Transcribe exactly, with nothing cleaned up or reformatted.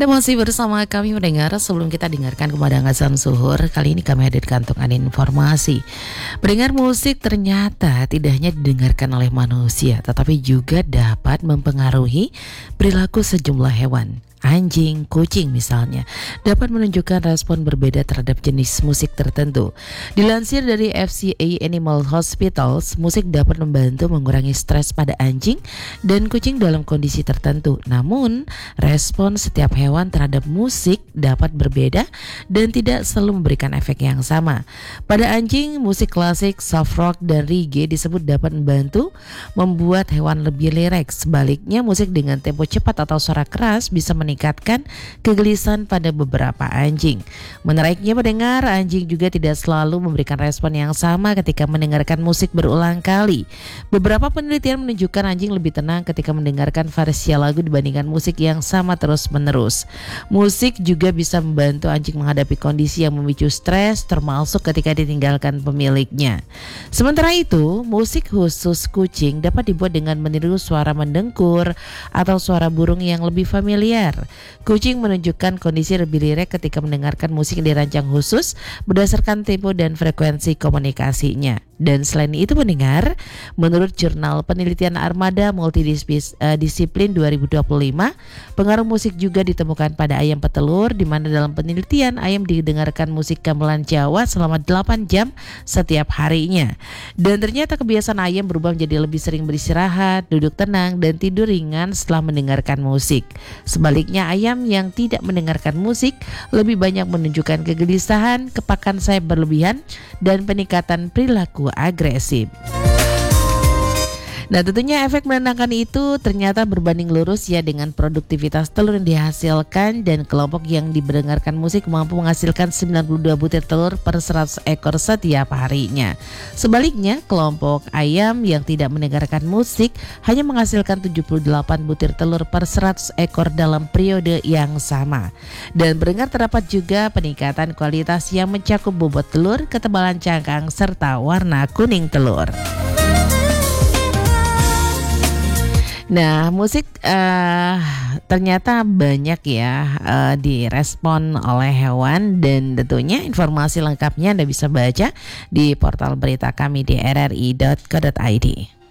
Anda masih bersama kami mendengar. Sebelum kita dengarkan kepada azan zuhur, kali ini kami hadirkan untuk Anda informasi. Mendengar musik ternyata tidak hanya didengarkan oleh manusia, tetapi juga dapat mempengaruhi perilaku sejumlah hewan. Anjing, kucing misalnya, dapat menunjukkan respon berbeda terhadap jenis musik tertentu. Dilansir dari F C A Animal Hospitals, musik dapat membantu mengurangi stres pada anjing dan kucing dalam kondisi tertentu. Namun, respon setiap hewan terhadap musik dapat berbeda dan tidak selalu memberikan efek yang sama. Pada anjing, musik klasik, soft rock, dan reggae disebut dapat membantu membuat hewan lebih rileks. Sebaliknya, musik dengan tempo cepat atau suara keras bisa meningkatkan meningkatkan kegelisahan pada beberapa anjing. Menariknya mendengar, anjing juga tidak selalu memberikan respon yang sama ketika mendengarkan musik berulang kali. Beberapa penelitian menunjukkan anjing lebih tenang ketika mendengarkan variasi lagu dibandingkan musik yang sama terus-menerus. Musik juga bisa membantu anjing menghadapi kondisi yang memicu stres, termasuk ketika ditinggalkan pemiliknya. Sementara itu, musik khusus kucing dapat dibuat dengan meniru suara mendengkur atau suara burung yang lebih familiar. Kucing menunjukkan kondisi lebih rileks ketika mendengarkan musik yang dirancang khusus berdasarkan tempo dan frekuensi komunikasinya. Dan selain itu mendengar, menurut jurnal penelitian Armada Multidisiplin dua ribu dua puluh lima, pengaruh musik juga ditemukan pada ayam petelur, di mana dalam penelitian ayam didengarkan musik gamelan Jawa selama delapan jam setiap harinya. Dan ternyata kebiasaan ayam berubah menjadi lebih sering beristirahat, duduk tenang, dan tidur ringan setelah mendengarkan musik. Sebaliknya, ayam yang tidak mendengarkan musik lebih banyak menunjukkan kegelisahan, kepakan sayap berlebihan, dan peningkatan perilaku agresif. Nah, tentunya efek menenangkan itu ternyata berbanding lurus ya dengan produktivitas telur yang dihasilkan, dan kelompok yang didengarkan musik mampu menghasilkan sembilan puluh dua butir telur per seratus ekor setiap harinya. Sebaliknya, kelompok ayam yang tidak mendengarkan musik hanya menghasilkan tujuh puluh delapan butir telur per seratus ekor dalam periode yang sama. Dan mendengar terdapat juga peningkatan kualitas yang mencakup bobot telur, ketebalan cangkang, serta warna kuning telur. Nah, musik uh, ternyata banyak ya uh, direspon oleh hewan, dan tentunya informasi lengkapnya Anda bisa baca di portal berita kami di r r i dot co dot i d.